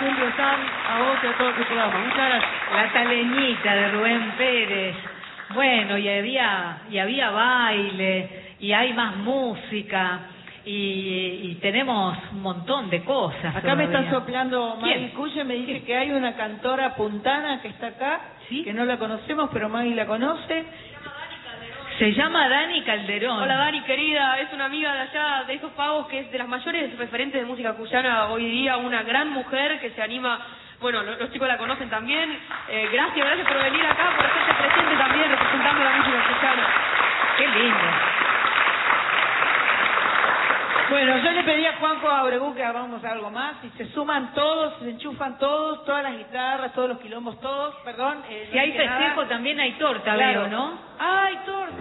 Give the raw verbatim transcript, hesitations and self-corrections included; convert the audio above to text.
Julio San, a vos y a todo tu programa. Muchas gracias. La Taleñita de Rubén Pérez. Bueno, y había, y había baile, y hay más música, y, y tenemos un montón de cosas. Acá me está todavía. soplando Maggie ¿Quién? Cuye, me dice ¿Quién? que hay una cantora puntana que está acá, ¿Sí? que no la conocemos, pero Maggie la conoce. Se llama Dani Calderón. Hola Dani, querida, es una amiga de allá, de esos pagos, que es de las mayores referentes de música cuyana hoy día, una gran mujer que se anima, bueno, los, los chicos la conocen también. Eh, gracias, gracias por venir acá, por hacerte presente también, representando la música cuyana. Qué lindo. Bueno, yo le pedí a Juanjo Abregú que hagamos algo más, y se suman todos, se enchufan todos, todas las guitarras, todos los quilombos, todos, perdón. Eh, Si no hay dije nada. festejo también hay torta, Claro. veo, ¿no? ¡Ay, torta!